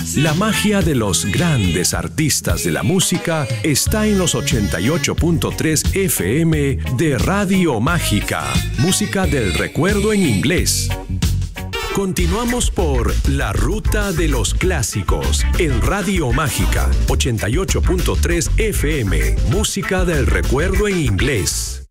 La magia de los grandes artistas de la música está en los 88.3 FM de Radio Mágica. Música del recuerdo en inglés. Continuamos por La Ruta de los Clásicos en Radio Mágica 88.3 FM. Música del recuerdo en inglés.